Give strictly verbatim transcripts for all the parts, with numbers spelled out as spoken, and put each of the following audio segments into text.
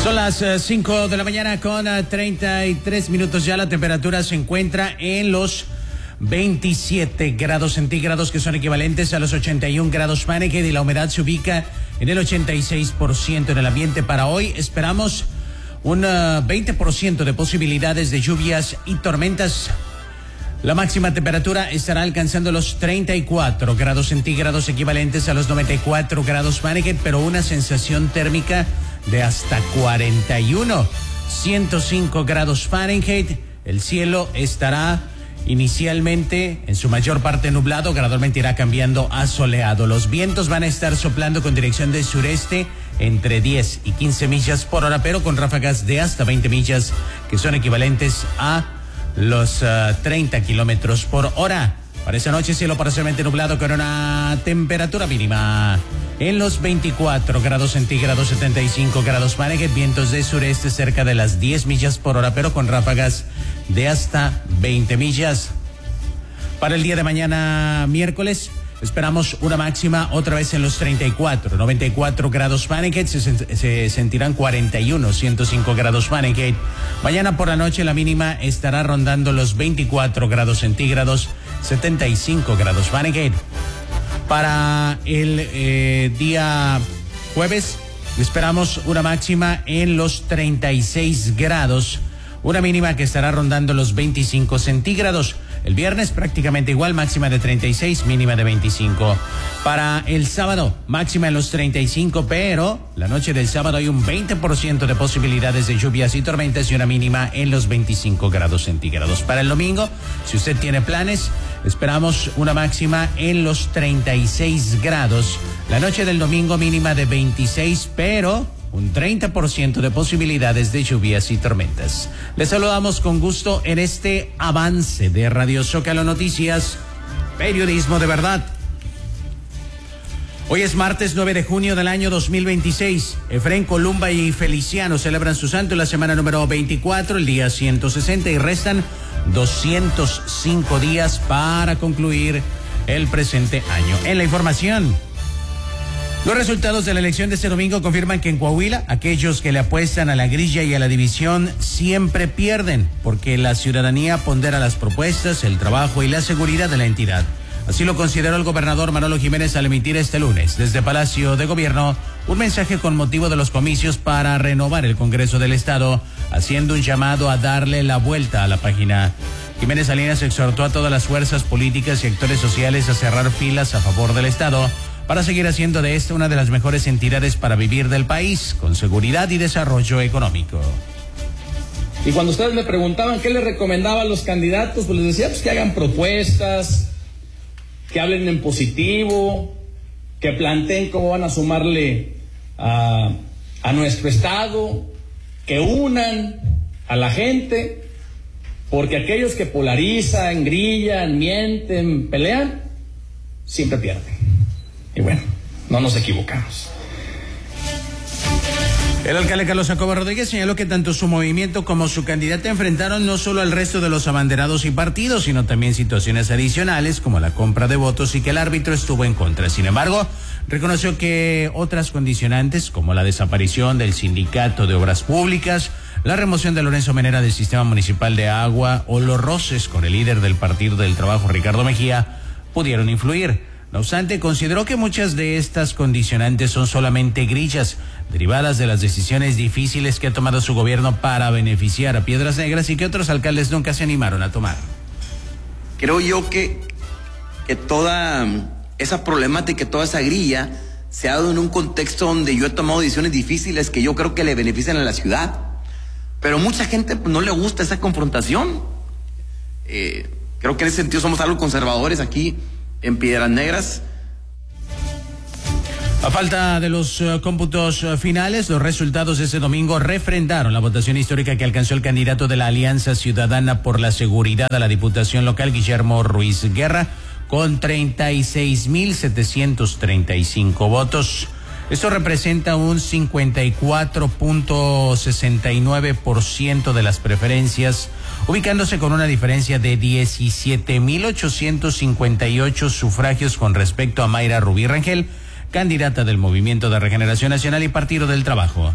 Son las cinco uh, de la mañana con uh, treinta y tres minutos ya. La temperatura se encuentra en los veintisiete grados centígrados, que son equivalentes a los ochenta y un grados Fahrenheit, y la humedad se ubica en el ochenta y seis por ciento en el ambiente. Para hoy esperamos un uh, veinte por ciento de posibilidades de lluvias y tormentas. La máxima temperatura estará alcanzando los treinta y cuatro grados centígrados, equivalentes a los noventa y cuatro grados Fahrenheit, pero una sensación térmica de hasta cuarenta y uno, ciento cinco grados Fahrenheit. El cielo estará inicialmente en su mayor parte nublado, gradualmente irá cambiando a soleado. Los vientos van a estar soplando con dirección del sureste entre diez y quince millas por hora, pero con ráfagas de hasta veinte millas, que son equivalentes a los uh, treinta kilómetros por hora. Para esa noche, cielo parcialmente nublado con una temperatura mínima en los veinticuatro grados centígrados, setenta y cinco grados Fahrenheit, vientos de sureste cerca de las diez millas por hora, pero con ráfagas de hasta veinte millas. Para el día de mañana, miércoles, esperamos una máxima otra vez en los treinta y cuatro, noventa y cuatro grados Fahrenheit, se, se sentirán cuarenta y uno, ciento cinco grados Fahrenheit. Mañana por la noche la mínima estará rondando los veinticuatro grados centígrados, setenta y cinco grados Fahrenheit. Para el eh, día jueves esperamos una máxima en los treinta y seis grados, una mínima que estará rondando los veinticinco centígrados. El viernes prácticamente igual, máxima de treinta y seis, mínima de veinticinco. Para el sábado, máxima en los treinta y cinco, pero la noche del sábado hay un veinte por ciento de posibilidades de lluvias y tormentas y una mínima en los veinticinco grados centígrados. Para el domingo, si usted tiene planes, esperamos una máxima en los treinta y seis grados. La noche del domingo mínima de veintiséis, pero un treinta por ciento de posibilidades de lluvias y tormentas. Les saludamos con gusto en este avance de Radio Zócalo Noticias, periodismo de verdad. Hoy es martes nueve de junio del año dos mil veintiséis. Efrén, Columba y Feliciano celebran su santo en la semana número veinticuatro, el día ciento sesenta, y restan doscientos cinco días para concluir el presente año. En la información, los resultados de la elección de este domingo confirman que en Coahuila, aquellos que le apuestan a la grilla y a la división siempre pierden, porque la ciudadanía pondera las propuestas, el trabajo y la seguridad de la entidad. Así lo consideró el gobernador Manolo Jiménez al emitir este lunes, desde Palacio de Gobierno, un mensaje con motivo de los comicios para renovar el Congreso del Estado, haciendo un llamado a darle la vuelta a la página. Jiménez Salinas exhortó a todas las fuerzas políticas y actores sociales a cerrar filas a favor del Estado, para seguir haciendo de esta una de las mejores entidades para vivir del país, con seguridad y desarrollo económico. Y cuando ustedes me preguntaban qué les recomendaba a los candidatos, pues les decía pues que hagan propuestas, que hablen en positivo, que planteen cómo van a sumarle a, a nuestro estado, que unan a la gente, porque aquellos que polarizan, grillan, mienten, pelean, siempre pierden. Y bueno, no nos equivocamos. El alcalde Carlos Jacobo Rodríguez señaló que tanto su movimiento como su candidata enfrentaron no solo al resto de los abanderados y partidos, sino también situaciones adicionales como la compra de votos y que el árbitro estuvo en contra. Sin embargo, reconoció que otras condicionantes, como la desaparición del sindicato de obras públicas, la remoción de Lorenzo Menera del sistema municipal de agua o los roces con el líder del Partido del Trabajo, Ricardo Mejía, pudieron influir. No obstante, consideró que muchas de estas condicionantes son solamente grillas, derivadas de las decisiones difíciles que ha tomado su gobierno para beneficiar a Piedras Negras y que otros alcaldes nunca se animaron a tomar. Creo yo que, que toda esa problemática, toda esa grilla, se ha dado en un contexto donde yo he tomado decisiones difíciles que yo creo que le benefician a la ciudad. Pero mucha gente pues, no le gusta esa confrontación. Eh, creo que en ese sentido somos algo conservadores aquí en Piedras Negras. A falta de los uh, cómputos uh, finales, los resultados de ese domingo refrendaron la votación histórica que alcanzó el candidato de la Alianza Ciudadana por la Seguridad a la Diputación Local, Guillermo Ruiz Guerra, con treinta y seis mil setecientos treinta y cinco votos. Esto representa un cincuenta y cuatro punto sesenta y nueve por ciento de las preferencias, ubicándose con una diferencia de diecisiete mil ochocientos cincuenta y ocho sufragios con respecto a Mayra Rubí Rangel, candidata del Movimiento de Regeneración Nacional y Partido del Trabajo.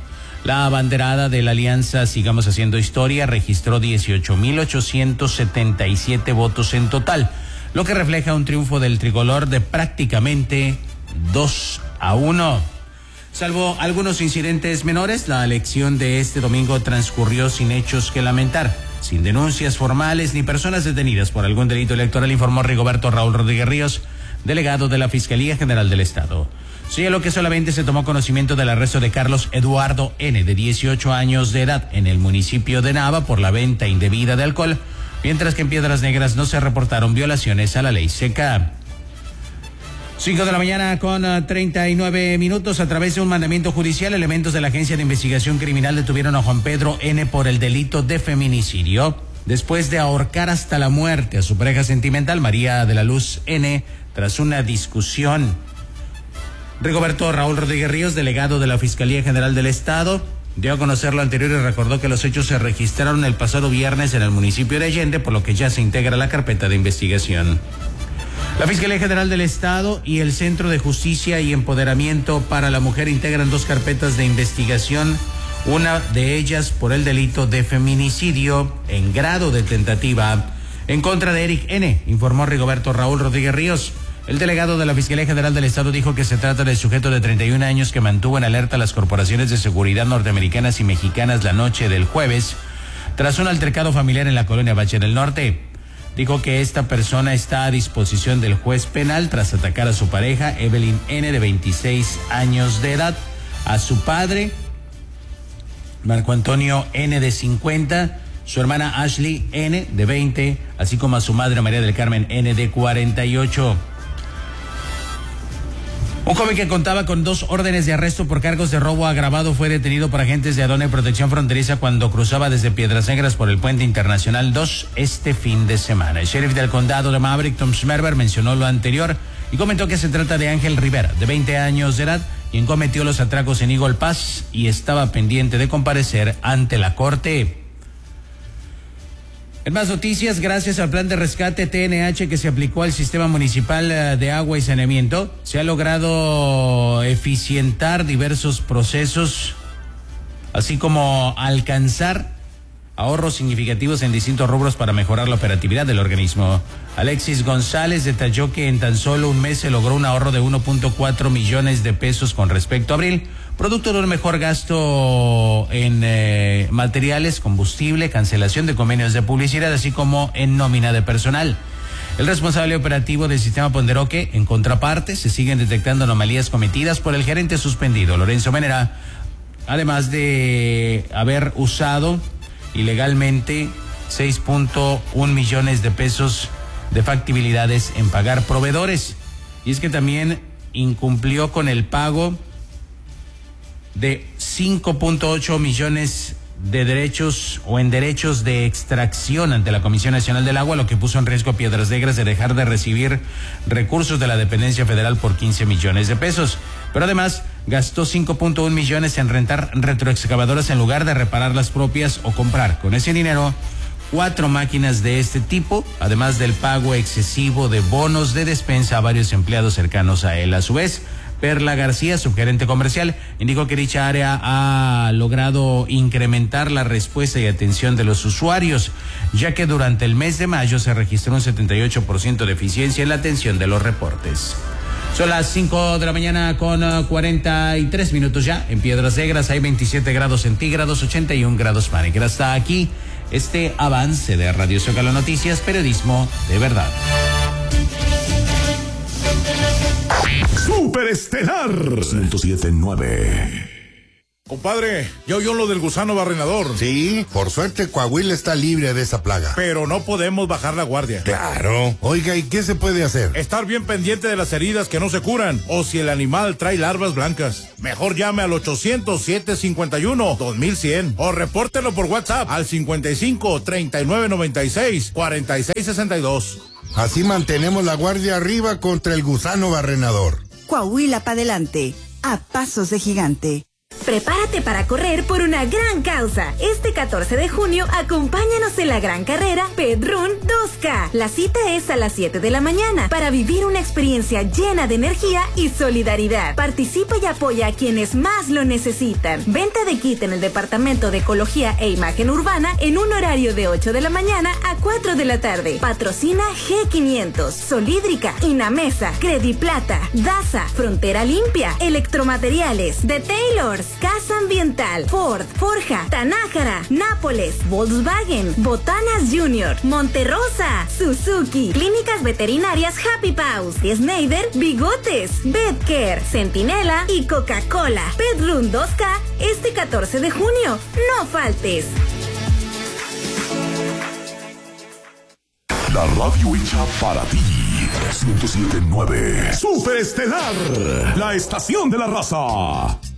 La abanderada de la alianza Sigamos Haciendo Historia registró dieciocho mil ochocientos setenta y siete votos en total, lo que refleja un triunfo del tricolor de prácticamente dos a uno. Salvo algunos incidentes menores, la elección de este domingo transcurrió sin hechos que lamentar, sin denuncias formales ni personas detenidas por algún delito electoral, informó Rigoberto Raúl Rodríguez Ríos, delegado de la Fiscalía General del Estado. Señaló que solamente se tomó conocimiento del arresto de Carlos Eduardo N., de dieciocho años de edad, en el municipio de Nava por la venta indebida de alcohol, mientras que en Piedras Negras no se reportaron violaciones a la ley seca. Cinco de la mañana con uh, treinta y nueve minutos. A través de un mandamiento judicial, elementos de la Agencia de Investigación Criminal detuvieron a Juan Pedro N. por el delito de feminicidio, después de ahorcar hasta la muerte a su pareja sentimental, María de la Luz N., tras una discusión. Rigoberto Raúl Rodríguez Ríos, delegado de la Fiscalía General del Estado, dio a conocer lo anterior y recordó que los hechos se registraron el pasado viernes en el municipio de Allende, por lo que ya se integra la carpeta de investigación. La Fiscalía General del Estado y el Centro de Justicia y Empoderamiento para la Mujer integran dos carpetas de investigación, una de ellas por el delito de feminicidio en grado de tentativa en contra de Eric N., informó Rigoberto Raúl Rodríguez Ríos. El delegado de la Fiscalía General del Estado dijo que se trata del sujeto de treinta y un años que mantuvo en alerta a las corporaciones de seguridad norteamericanas y mexicanas la noche del jueves, tras un altercado familiar en la colonia Bache del Norte. Dijo que esta persona está a disposición del juez penal tras atacar a su pareja, Evelyn N., de veintiséis años de edad, a su padre, Marco Antonio N., de cincuenta, su hermana Ashley N., de veinte, así como a su madre, María del Carmen N., de cuarenta y ocho. Un joven que contaba con dos órdenes de arresto por cargos de robo agravado fue detenido por agentes de aduana y protección fronteriza cuando cruzaba desde Piedras Negras por el Puente Internacional dos este fin de semana. El sheriff del condado de Maverick, Tom Schmerber, mencionó lo anterior y comentó que se trata de Ángel Rivera, de veinte años de edad, quien cometió los atracos en Eagle Pass y estaba pendiente de comparecer ante la corte. En más noticias, gracias al plan de rescate T N H que se aplicó al sistema municipal de agua y saneamiento, se ha logrado eficientar diversos procesos, así como alcanzar ahorros significativos en distintos rubros para mejorar la operatividad del organismo. Alexis González detalló que en tan solo un mes se logró un ahorro de uno punto cuatro millones de pesos con respecto a abril, producto de un mejor gasto en eh, materiales, combustible, cancelación de convenios de publicidad, así como en nómina de personal. El responsable operativo del sistema ponderó que, en contraparte, se siguen detectando anomalías cometidas por el gerente suspendido, Lorenzo Menera, además de haber usado ilegalmente seis punto uno millones de pesos de factibilidades en pagar proveedores. Y es que también incumplió con el pago de cinco punto ocho millones de derechos o en derechos de extracción ante la Comisión Nacional del Agua, lo que puso en riesgo a Piedras Negras de dejar de recibir recursos de la dependencia federal por quince millones de pesos. Pero además gastó cinco punto uno millones en rentar retroexcavadoras en lugar de reparar las propias o comprar con ese dinero cuatro máquinas de este tipo, además del pago excesivo de bonos de despensa a varios empleados cercanos a él. A su vez, Perla García, subgerente comercial, indicó que dicha área ha logrado incrementar la respuesta y atención de los usuarios, ya que durante el mes de mayo se registró un setenta y ocho por ciento de eficiencia en la atención de los reportes. Son las cinco de la mañana con uh, cuarenta y tres minutos ya. En Piedras Negras hay veintisiete grados centígrados, ochenta y un grados Fahrenheit. Hasta aquí este avance de Radio Zócalo Noticias, periodismo de verdad. Superestelar ciento siete punto nueve. Compadre, ya oyó lo del gusano barrenador. Sí, por suerte Coahuila está libre de esa plaga. Pero no podemos bajar la guardia. Claro. Oiga, ¿y qué se puede hacer? Estar bien pendiente de las heridas que no se curan o si el animal trae larvas blancas. Mejor llame al ochocientos siete cincuenta y uno dos mil cien o repórtelo por WhatsApp al cincuenta y cinco treinta y nueve noventa y seis cuarenta y seis sesenta y dos. Así mantenemos la guardia arriba contra el gusano barrenador. Coahuila pa' adelante, a pasos de gigante. Prepárate para correr por una gran causa. Este catorce de junio, acompáñanos en la gran carrera Pet Run dos K. La cita es a las siete de la mañana para vivir una experiencia llena de energía y solidaridad. Participa y apoya a quienes más lo necesitan. Venta de kit en el Departamento de Ecología e Imagen Urbana en un horario de ocho de la mañana a cuatro de la tarde. Patrocina G quinientos, Solídrica, Inamesa, Crediplata, DASA, Frontera Limpia, Electromateriales, The Taylors, Casa Ambiental, Ford, Forja, Tanájara, Nápoles, Volkswagen, Botanas Junior, Monterrosa, Suzuki, Clínicas Veterinarias Happy Paws, Schneider, Bigotes, Bedcare, Centinela y Coca-Cola. Pet Run dos K este catorce de junio. No faltes. La radio hecha para ti. ciento siete punto nueve. Super Estelar. La estación de la raza.